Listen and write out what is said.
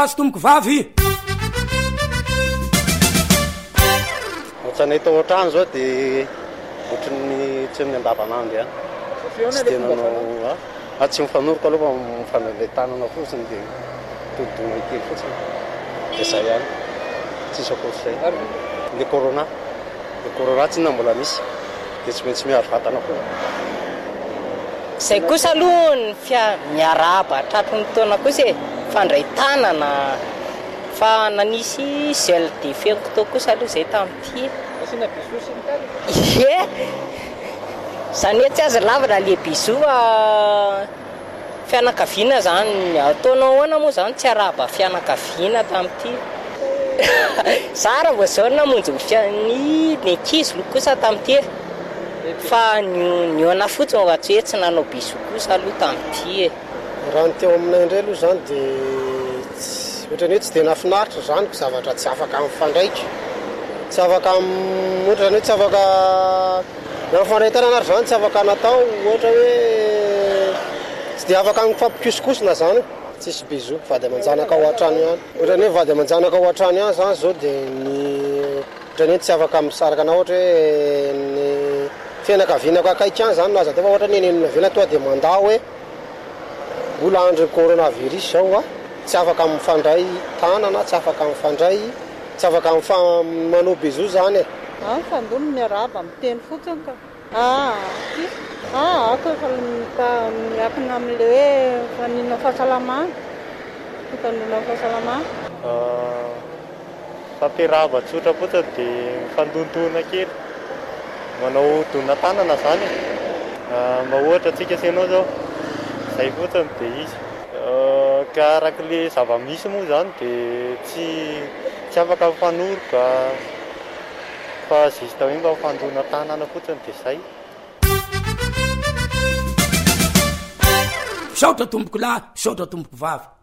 azo tomboko vavy ohatrany tao an-trano zao dia ohatrany tsy amin'ny andavanandro ihany tsy tena nao tsy mifanoroko aloha mifanale tanana fotsiny dia todidona kely fotsiny dia zay ihany tsisy akoatr'izay le corona tsy na mbola misy dia tsy maintsy miaro vatana koa zay kosa aloha ny miarahaba tratry ny taona kosa fandray tanana fa nanisy gel de fenko kosa aloha zay tamin'ity ie zany hoe tsy aza lavana le biso fianakaviana zany ataonao ahoana moa zany tsy arahaba fianakaviana tamin'ity zara vao zao namonjy ny ankizy kosa tamin'ity fa niona fotsiny ohatsy hoe tsy nanao biso kosa aloha tamin'ity raha ny teo aminay indray aloha zany dia ohatrany hoe tsy dia nafinaritra zany ko zavatra tsy afaka mifandraika tsy afaka ohatrany hoe tsy afaka nafandray tanana ary zany tsy afaka natao ohatra hoe tsy dia afaka mifampikosikosina zany tsisy biso vady aman-janaka ao an-trano ihany ohatrany hoe vady aman-janaka ao an-trano ihany zany zao dia ohatrany hoe tsy afaka misaraka na ohatra hoe ny fianakavianako akaiky ihany zany naza teo fa ohatra ny nenavena toa dia mandà hoe mbola andro coronavirus zao tsy afaka mifandray tanana tsy afaka mifandray tsy afaka manao biso zany fandono miarahaba miteny fotsiny ka ako efa miakina amin'le hoe fanina fahasalamana fitandrona fahasalamana fampiarahaba tsotra fotsiny dia mifandontoana kely manao dona tanana zany mba ohatra atsika senao zao zay fotsiny dia izy ka arak'le zava-misy moa zany dia tsy afaka mifanoroka fa zista hoe mba mifandona tanana fotsiny dia zay misaotra tomboko lahy misaotra tomboko vavy